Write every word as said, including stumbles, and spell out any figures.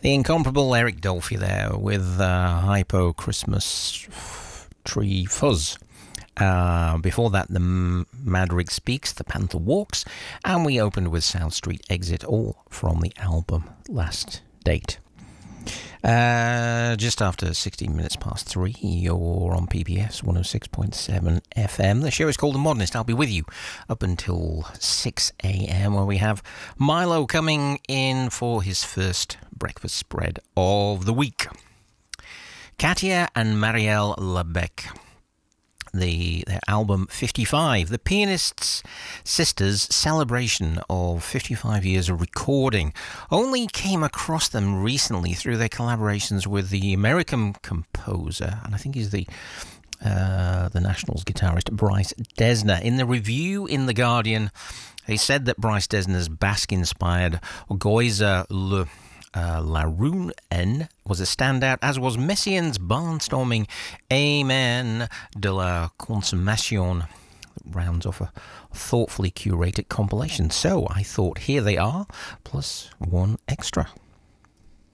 The incomparable Eric Dolphy there with uh, Hypo Christmas Tree Fuzz. Uh, before that, the M- Madrig Speaks, The Panther Walks, and we opened with South Street Exit, all from the album Last Date. Uh, just after sixteen minutes past three, you're on P B S one oh six point seven F M. The show is called The Modernist. I'll be with you up until six a.m. where we have Milo coming in for his first breakfast spread of the week. Katia and Marielle Lebec. The their album fifty-five, the Pianist's Sisters' celebration of fifty-five years of recording, only came across them recently through their collaborations with the American composer, and I think he's the uh, the Nationals guitarist, Bryce Dessner. In the review in The Guardian, they said that Bryce Dessner's Basque-inspired Goiza Le Uh, La Rune N was a standout, as was Messiaen's barnstorming Amen de la Consommation, that rounds off a thoughtfully curated compilation. So I thought, here they are, plus one extra.